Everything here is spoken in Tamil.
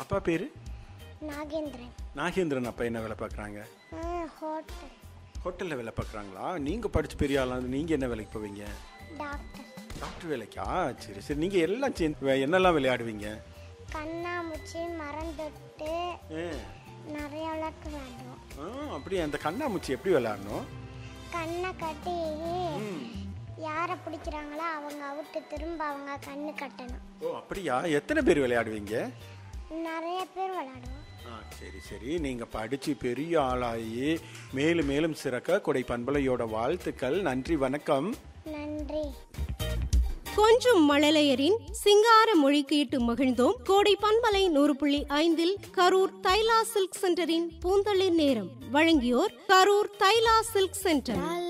அப்பா பேரு நாகேந்திரன். நாகேந்திரன். அப்பா என்ன வேலை பார்க்குறாங்க? ஹோட்டல். ஹோட்டலில் வேலை பார்க்குறாங்களா? நீங்கள் படித்து பெரிய ஆளாக நீங்கள் என்ன வேலைக்கு போவீங்க? டாக்டர். டாக்டர் வேலைக்கா? சரி சரி. நீங்கள் எல்லாம் என்னெல்லாம் விளையாடுவீங்க? கண்ணாமூச்சி, மரம் தொட்டு, நிறைய விளையாட்டு விளையாடுவோம். அப்படியே அந்த கண்ணாமூச்சி எப்படி விளையாடணும்? கண்ணை கட்டி யாரை பிடிக்கிறாங்களோ அவங்க அவுட்டு, திரும்ப அவங்க கண்ணு கட்டணும். ஓ அப்படியா? எத்தனை பேர் விளையாடுவீங்க? நிறைய பேர் விளையாடுவோம். சரி சரி. நீங்கள் படித்து பெரிய ஆளாகி மேலும் மேலும் சிறக்க கொடை பண்பலையோட வாழ்த்துக்கள். நன்றி, வணக்கம். நன்றி. கொஞ்சம் மழலையரின் சிங்கார மொழி கேட்டு மகிழ்ந்தோம். கோடை பண்பலை 100.5 கரூர் தைலா சில்க் சென்டரின் பூந்தளிர் நேரம். வழங்கியோர் கரூர் தைலா சில்க் சென்டர்.